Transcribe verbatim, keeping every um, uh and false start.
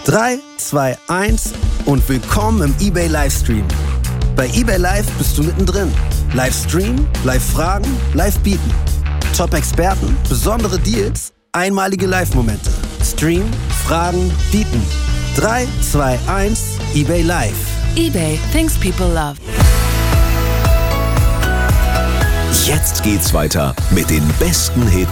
drei, zwei, eins und willkommen im eBay Livestream. Bei eBay Live bist du mittendrin. Live streamen, live fragen, live bieten. Top-Experten, besondere Deals, einmalige Live-Momente. Stream, fragen, bieten. drei, zwei, eins, eBay Live. eBay, things people love. Jetzt geht's weiter mit den besten Hits